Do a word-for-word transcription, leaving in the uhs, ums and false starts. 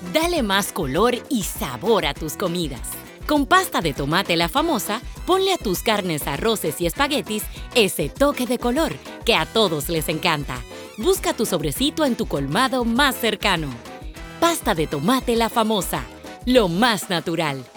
Dale más color y sabor a tus comidas. Con pasta de tomate La Famosa, ponle a tus carnes, arroces y espaguetis ese toque de color que a todos les encanta. Busca tu sobrecito en tu colmado más cercano. Pasta de tomate La Famosa, lo más natural.